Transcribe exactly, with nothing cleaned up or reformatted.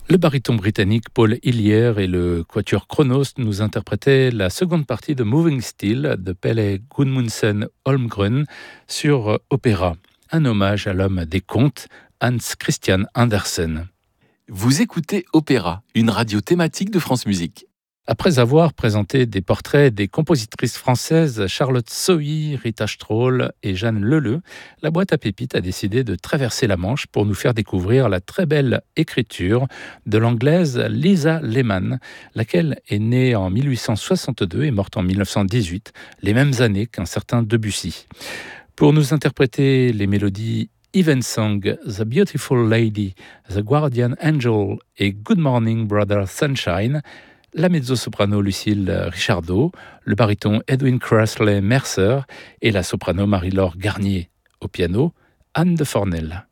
Le baryton britannique Paul Hillier et le quatuor Kronos nous interprétaient la seconde partie de Moving Still de Pelle Gudmundsen Holmgren sur Opéra, un hommage à l'homme des contes, Hans Christian Andersen. Vous écoutez Opéra, une radio thématique de France Musique. Après avoir présenté des portraits des compositrices françaises Charlotte Sohi, Rita Stroll et Jeanne Leleu, la boîte à pépites a décidé de traverser la Manche pour nous faire découvrir la très belle écriture de l'anglaise Lisa Lehmann, laquelle est née en mille huit cent soixante-deux et morte en mille neuf cent dix-huit, les mêmes années qu'un certain Debussy. Pour nous interpréter les mélodies Evensong, The Beautiful Lady, The Guardian Angel et Good Morning Brother Sunshine, la mezzo-soprano Lucille Richardot, le baryton Edwin Crossley Mercer et la soprano Marie-Laure Garnier. Au piano, Anne de Fornel.